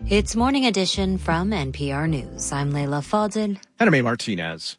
It's Morning Edition from NPR News. I'm Leila Fadel. And I'm A. Martinez.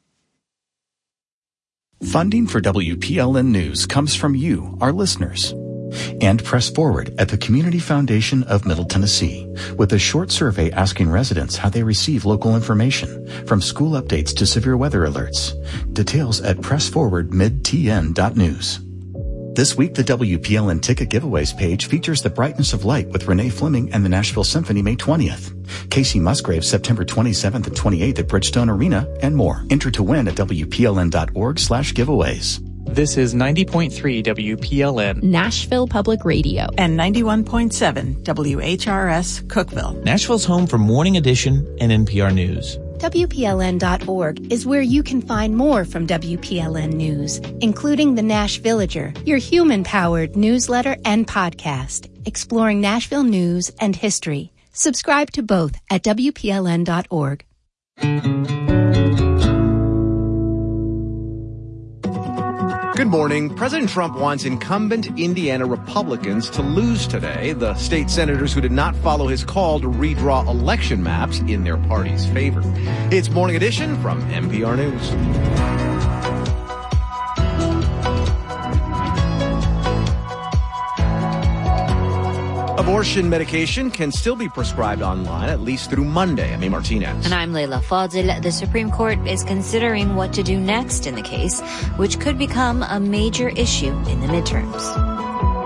Funding for WPLN News comes from you, our listeners. And Press Forward at the Community Foundation of Middle Tennessee with a short survey asking residents how they receive local information, from school updates to severe weather alerts. Details at pressforwardmidtn.news. This week, the WPLN Ticket Giveaways page features The Brightness of Light with Renee Fleming and the Nashville Symphony May 20th. Casey Musgrave September 27th and 28th at Bridgestone Arena, and more. Enter to win at WPLN.org/giveaways. This is 90.3 WPLN. Nashville Public Radio. And 91.7 WHRS Cookeville. Nashville's home for Morning Edition and NPR News. WPLN.org is where you can find more from WPLN News, including the Nash Villager, your human-powered newsletter and podcast, exploring Nashville news and history. Subscribe to both at WPLN.org. Good morning. President Trump wants incumbent Indiana Republicans to lose today. The state senators who did not follow his call to redraw election maps in their party's favor. It's Morning Edition from NPR News. Abortion medication can still be prescribed online, at least through Monday. I'm A. Martinez. And I'm Leila Fadel. The Supreme Court is considering what to do next in the case, which could become a major issue in the midterms.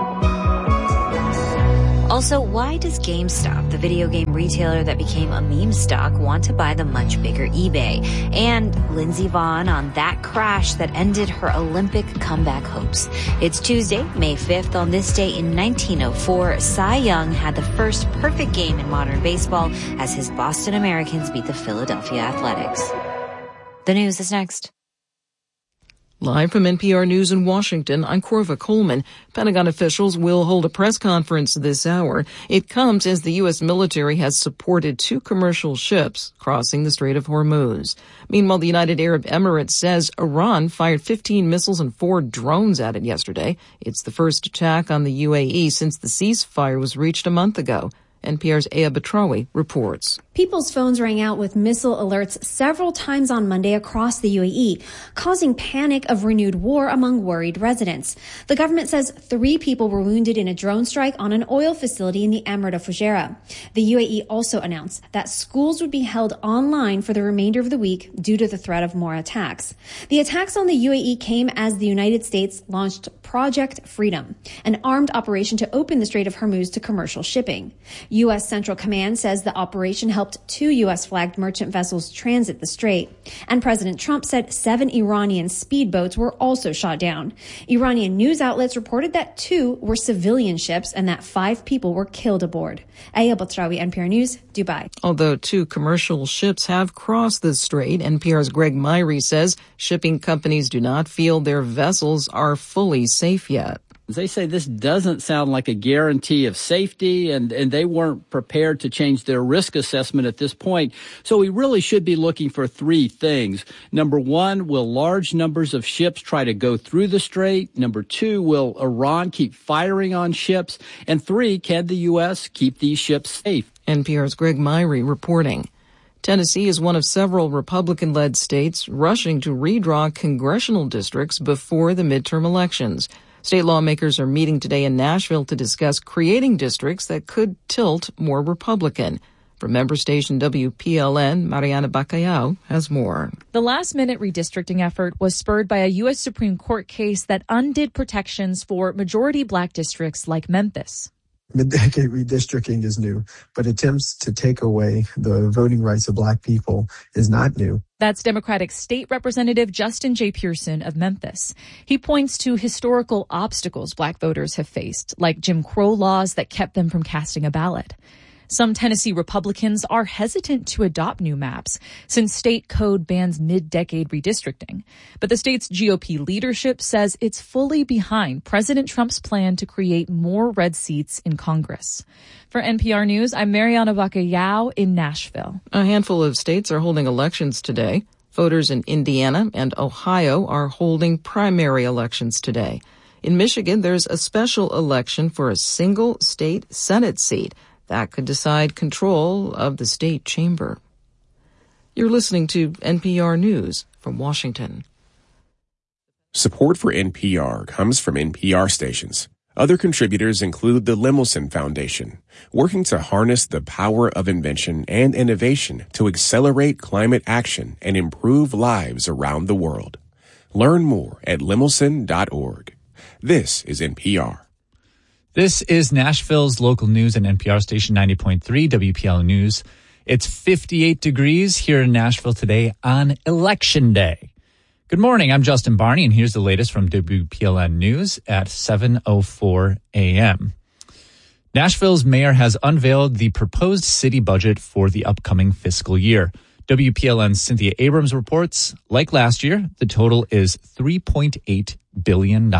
Also, why does GameStop, the video game retailer that became a meme stock, want to buy the much bigger eBay? And Lindsey Vonn on that crash that ended her Olympic comeback hopes. It's Tuesday, May 5th. On this day in 1904, Cy Young had the first perfect game in modern baseball as his Boston Americans beat the Philadelphia Athletics. The news is next. Live from NPR News in Washington, I'm Corva Coleman. Pentagon officials will hold a press conference this hour. It comes as the U.S. military has supported 2 commercial ships crossing the Strait of Hormuz. Meanwhile, the United Arab Emirates says Iran fired 15 missiles and 4 drones at it yesterday. It's the first attack on the UAE since the ceasefire was reached a month ago. NPR's Aya Batrawi reports. People's phones rang out with missile alerts several times on Monday across the UAE, causing panic of renewed war among worried residents. The government says 3 people were wounded in a drone strike on an oil facility in the Emirate of Fujairah. The UAE also announced that schools would be held online for the remainder of the week due to the threat of more attacks. The attacks on the UAE came as the United States launched Project Freedom, an armed operation to open the Strait of Hormuz to commercial shipping. U.S. Central Command says the operation helped 2 U.S.-flagged merchant vessels transit the strait. And President Trump said 7 Iranian speedboats were also shot down. Iranian news outlets reported that 2 were civilian ships and that 5 people were killed aboard. Aya Batrawi, NPR News, Dubai. Although 2 commercial ships have crossed the strait, NPR's Greg Myrie says shipping companies do not feel their vessels are fully safe yet. They say this doesn't sound like a guarantee of safety, and they weren't prepared to change their risk assessment at this point. So we really should be looking for 3 things. Number 1, will large numbers of ships try to go through the strait? Number 2, will Iran keep firing on ships? And 3, can the U.S. keep these ships safe? NPR's Greg Myrie reporting. Tennessee is one of several Republican-led states rushing to redraw congressional districts before the midterm elections. State lawmakers are meeting today in Nashville to discuss creating districts that could tilt more Republican. From member station WPLN, Mariana Bacallao has more. The last-minute redistricting effort was spurred by a U.S. Supreme Court case that undid protections for majority black districts like Memphis. Mid-decade redistricting is new, but attempts to take away the voting rights of black people is not new. That's Democratic State Representative Justin J. Pearson of Memphis. He points to historical obstacles black voters have faced, like Jim Crow laws that kept them from casting a ballot. Some Tennessee Republicans are hesitant to adopt new maps since state code bans mid-decade redistricting. But the state's GOP leadership says it's fully behind President Trump's plan to create more red seats in Congress. For NPR News, I'm Mariana Bacallao in Nashville. A handful of states are holding elections today. Voters in Indiana and Ohio are holding primary elections today. In Michigan, there's a special election for a single state Senate seat. That could decide control of the state chamber. You're listening to NPR News from Washington. Support for NPR comes from NPR stations. Other contributors include the Lemelson Foundation, working to harness the power of invention and innovation to accelerate climate action and improve lives around the world. Learn more at lemelson.org. This is NPR. This is Nashville's local news and NPR station 90.3 WPLN News. It's 58 degrees here in Nashville today on Election Day. Good morning, I'm Justin Barney, and here's the latest from WPLN News at 7:04 a.m. Nashville's mayor has unveiled the proposed city budget for the upcoming fiscal year. WPLN's Cynthia Abrams reports, like last year, the total is $3.8 billion.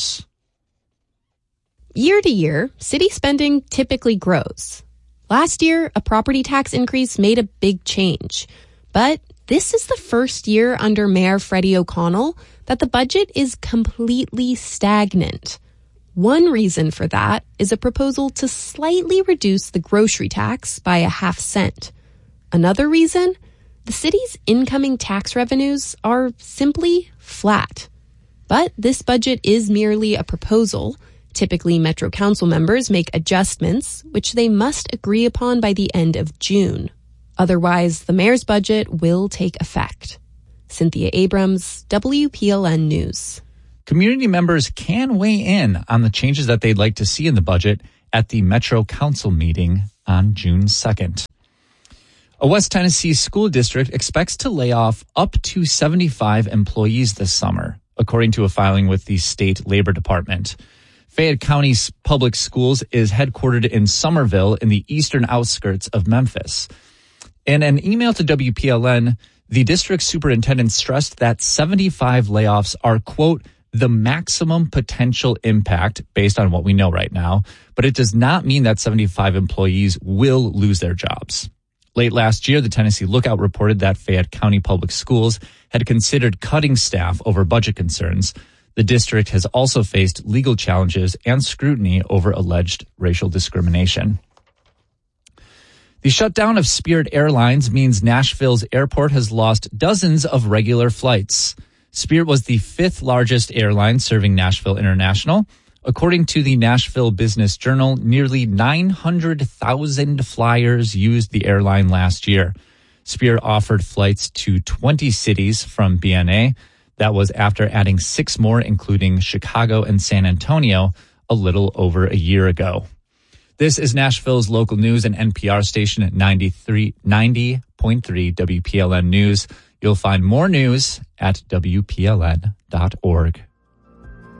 Year to year, city spending typically grows. Last year, a property tax increase made a big change, but this is the first year under Mayor Freddie O'Connell that the budget is completely stagnant. One reason for that is a proposal to slightly reduce the grocery tax by a half cent. Another reason, the city's incoming tax revenues are simply flat. But this budget is merely a proposal. Typically, Metro Council members make adjustments, which they must agree upon by the end of June. Otherwise, the mayor's budget will take effect. Cynthia Abrams, WPLN News. Community members can weigh in on the changes that they'd like to see in the budget at the Metro Council meeting on June 2nd. A West Tennessee school district expects to lay off up to 75 employees this summer, according to a filing with the state labor department. Fayette County Public Schools is headquartered in Somerville in the eastern outskirts of Memphis. In an email to WPLN, the district superintendent stressed that 75 layoffs are, quote, the maximum potential impact based on what we know right now, but it does not mean that 75 employees will lose their jobs. Late last year, the Tennessee Lookout reported that Fayette County Public Schools had considered cutting staff over budget concerns. The district has also faced legal challenges and scrutiny over alleged racial discrimination. The shutdown of Spirit Airlines means Nashville's airport has lost dozens of regular flights. Spirit was the fifth largest airline serving Nashville International. According to the Nashville Business Journal, nearly 900,000 flyers used the airline last year. Spirit offered flights to 20 cities from BNA. That was after adding 6 more, including Chicago and San Antonio, a little over a year ago. This is Nashville's local news and NPR station at 90.3 WPLN News. You'll find more news at WPLN.org.